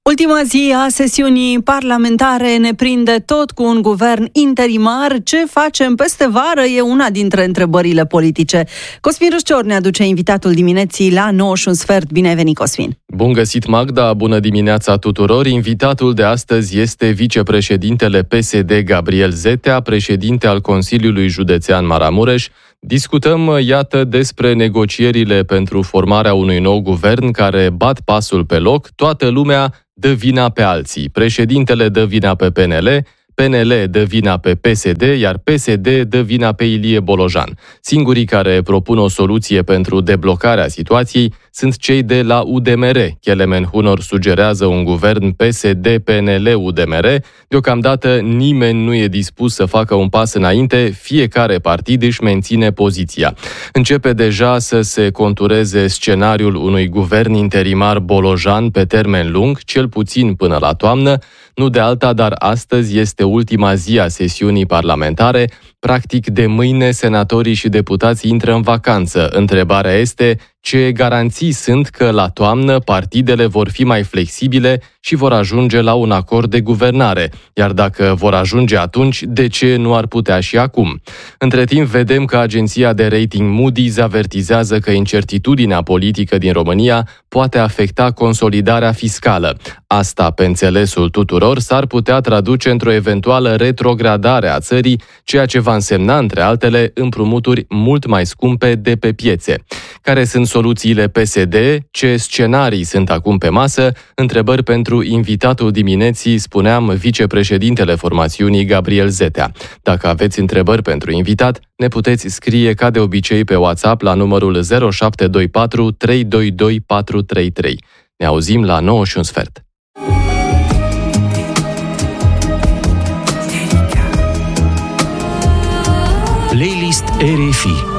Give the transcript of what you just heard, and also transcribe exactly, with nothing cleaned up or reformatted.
Ultima zi a sesiunii parlamentare ne prinde tot cu un guvern interimar. Ce facem peste vară e una dintre întrebările politice. Cosmin Râșcior ne aduce invitatul dimineții la nouă și un sfert. Bine ai venit, Cosmin! Bun găsit, Magda! Bună dimineața tuturor! Invitatul de astăzi este vicepreședintele P S D Gabriel Zetea, președinte al Consiliului Județean Maramureș. Discutăm, iată, despre negocierile pentru formarea unui nou guvern care bat pasul pe loc. Toată lumea dă vina pe alții. Președintele dă vina pe P N L, P N L dă vina pe P S D, iar P S D dă vina pe Ilie Bolojan. Singurii care propun o soluție pentru deblocarea situației sunt cei de la U D M R. Kelemen Hunor sugerează un guvern P S D P N L U D M R. Deocamdată nimeni nu e dispus să facă un pas înainte, fiecare partid își menține poziția. Începe deja să se contureze scenariul unui guvern interimar Bolojan pe termen lung, cel puțin până la toamnă. Nu de alta, dar astăzi este ultima zi a sesiunii parlamentare. Practic, de mâine, senatorii și deputații intră în vacanță. Întrebarea este ce garanții sunt că la toamnă partidele vor fi mai flexibile și vor ajunge la un acord de guvernare. Iar dacă vor ajunge atunci, de ce nu ar putea și acum? Între timp, vedem că agenția de rating Moody's avertizează că incertitudinea politică din România poate afecta consolidarea fiscală. Asta, pe înțelesul tuturor, s-ar putea traduce într-o eventuală retrogradare a țării, ceea ce va însemna, între altele, împrumuturi mult mai scumpe de pe piețe. Care sunt soluțiile P S D? Ce scenarii sunt acum pe masă? Întrebări pentru invitatul dimineții, spuneam, vicepreședintele formațiunii Gabriel Zetea. Dacă aveți întrebări pentru invitat, ne puteți scrie ca de obicei pe WhatsApp la numărul zero șapte doi patru trei doi doi patru trei trei. Ne auzim la nouă și un sfert. Playlist R F I.